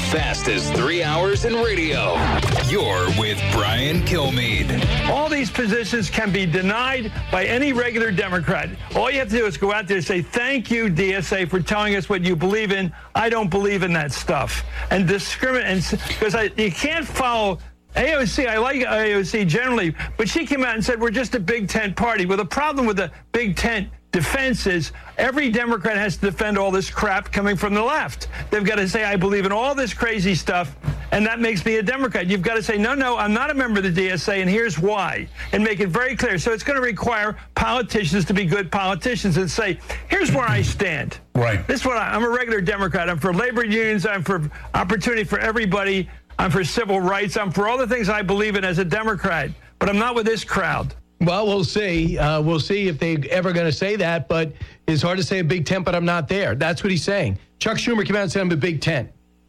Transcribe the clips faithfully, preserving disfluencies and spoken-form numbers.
fastest three hours in radio. You're with Brian Kilmeade. All these positions can be denied by any regular Democrat. All you have to do is go out there and say, thank you, D S A, for telling us what you believe in. I don't believe in that stuff. And discriminate, because you can't follow A O C. I like A O C generally, but she came out and said, we're just a big tent party. Well, the problem with the big tent defense is every Democrat has to defend all this crap coming from the left. They've got to say, I believe in all this crazy stuff, and that makes me a Democrat. You've got to say, no, no, I'm not a member of the D S A, and here's why, and make it very clear. So it's going to require politicians to be good politicians and say, here's where I stand. Right. This is what I, I'm a regular Democrat. I'm for labor unions. I'm for opportunity for everybody. I'm for civil rights. I'm for all the things I believe in as a Democrat, but I'm not with this crowd. Well, we'll see. Uh, we'll see if they're ever going to say that, but it's hard to say a Big Tent, but I'm not there. That's what he's saying. Chuck Schumer came out and said I'm a Big Tent.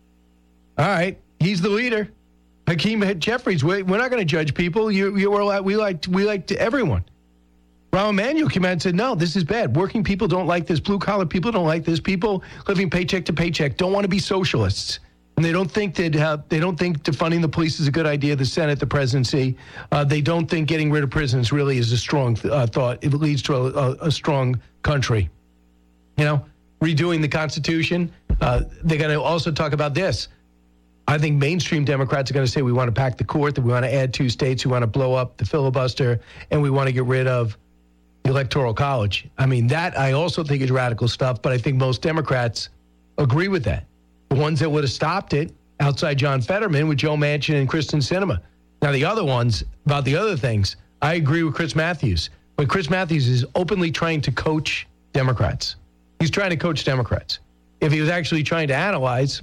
All right. He's the leader. Hakeem Jeffries, we're not going to judge people. You, you were, we like we like everyone. Rahm Emanuel came out and said, no, this is bad. Working people don't like this. Blue-collar people don't like this. People living paycheck to paycheck don't want to be socialists. And they don't think that uh, they don't think defunding the police is a good idea. The Senate, the presidency, uh, they don't think getting rid of prisons really is a strong th- uh, thought. It leads to a, a, a strong country. You know, redoing the Constitution. Uh, they're going to also talk about this. I think mainstream Democrats are going to say we want to pack the court, that we want to add two states, we want to blow up the filibuster, and we want to get rid of the Electoral College. I mean, that I also think is radical stuff, but I think most Democrats agree with that. The ones that would have stopped it outside John Fetterman with Joe Manchin and Kristen Sinema. Now, the other ones, about the other things, I agree with Chris Matthews. When Chris Matthews is openly trying to coach Democrats, he's trying to coach Democrats. If he was actually trying to analyze,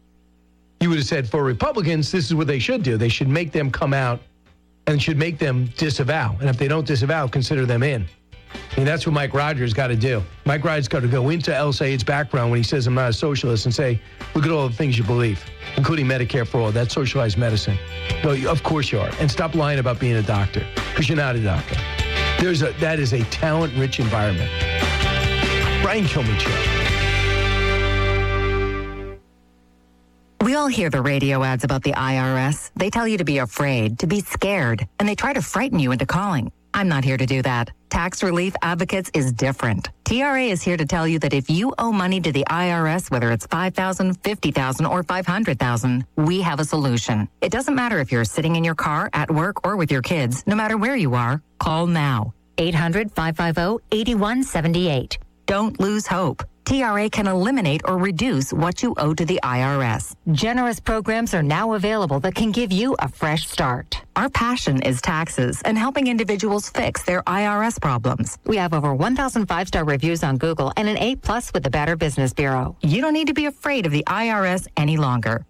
he would have said, for Republicans, this is what they should do. They should make them come out and should make them disavow. And if they don't disavow, consider them in. I mean, that's what Mike Rogers got to do. Mike Rogers got to go into El Sayed's background when he says, I'm not a socialist, and say, look at all the things you believe, including Medicare for all. That's socialized medicine. No, of course you are. And stop lying about being a doctor, because you're not a doctor. There's a That is a talent-rich environment. Brian Kilmeade Show. We all hear the radio ads about the I R S. They tell you to be afraid, to be scared, and they try to frighten you into calling. I'm not here to do that. Tax Relief Advocates is different. T R A is here to tell you that if you owe money to the I R S, whether it's five thousand dollars, fifty thousand dollars, or five hundred thousand dollars, we have a solution. It doesn't matter if you're sitting in your car, at work, or with your kids. No matter where you are, call now. eight hundred, five five zero, eight one seven eight. Don't lose hope. T R A can eliminate or reduce what you owe to the I R S. Generous programs are now available that can give you a fresh start. Our passion is taxes and helping individuals fix their I R S problems. We have over one thousand five-star reviews on Google and an A plus with the Better Business Bureau. You don't need to be afraid of the I R S any longer.